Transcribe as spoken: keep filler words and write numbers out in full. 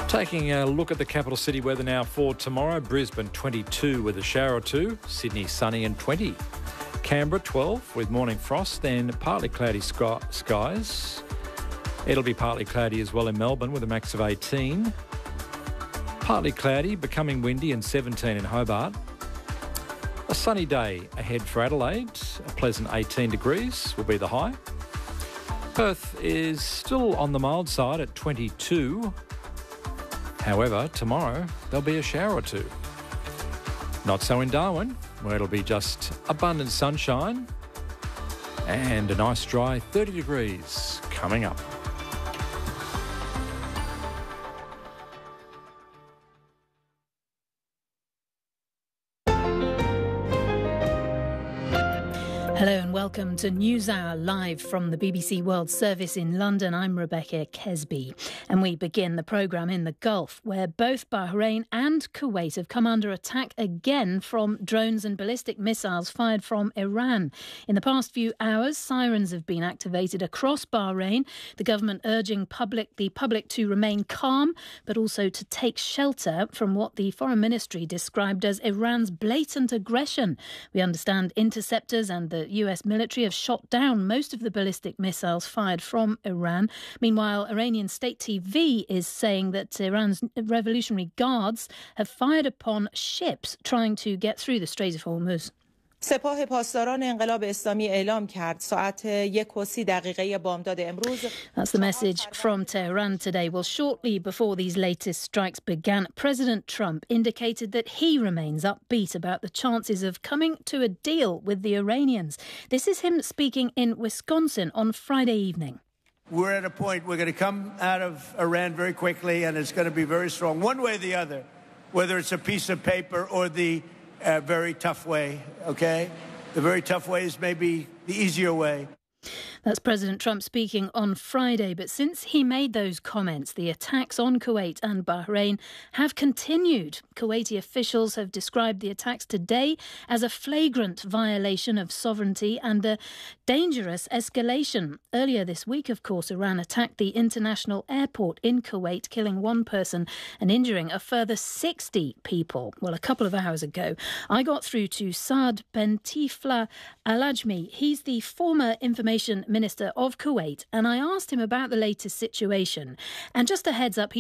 Taking a look at the capital city weather now for tomorrow. Brisbane twenty-two with a shower or two. Sydney sunny and twenty. Canberra twelve with morning frost, then partly cloudy sky- skies. It'll be partly cloudy as well in Melbourne with a max of eighteen. Partly cloudy, becoming windy and seventeen in Hobart. A sunny day ahead for Adelaide. A pleasant eighteen degrees will be the high. Perth is still on the mild side at twenty-two. However, tomorrow there'll be a shower or two. Not so in Darwin, where it'll be just abundant sunshine and a nice dry thirty degrees coming up. Hello and welcome to NewsHour live from the B B C World Service in London. I'm Rebecca Kesby, and we begin the programme in the Gulf, where both Bahrain and Kuwait have come under attack again from drones and ballistic missiles fired from Iran. In the past few hours, sirens have been activated across Bahrain, the government urging public the public to remain calm, but also to take shelter from what the Foreign Ministry described as Iran's blatant aggression. We understand interceptors and the U S military have shot down most of the ballistic missiles fired from Iran. Meanwhile, Iranian state T V is saying that Iran's Revolutionary Guards have fired upon ships trying to get through the Strait of Hormuz. سپاه پاسداران انقلاب اسلامی اعلام کرد ساعت یک و سی دقیقه بامداد امروز. That's the message from Tehran today. Well, shortly before these latest strikes began, President Trump indicated that he remains upbeat about the chances of coming to a deal with the Iranians. This is him speaking in Wisconsin on Friday evening. We're at a point we're going to come out of Iran very quickly, and it's going to be very strong, one way or the other, whether it's a piece of paper or the A very tough way, okay? The very tough way is maybe the easier way. That's President Trump speaking on Friday. But since he made those comments, the attacks on Kuwait and Bahrain have continued. Kuwaiti officials have described the attacks today as a flagrant violation of sovereignty and a dangerous escalation. Earlier this week, of course, Iran attacked the international airport in Kuwait, killing one person and injuring a further sixty people. Well, a couple of hours ago, I got through to Saad Bentifla Al-Ajmi. He's the former information Minister of Kuwait, and I asked him about the latest situation. And just a heads up, he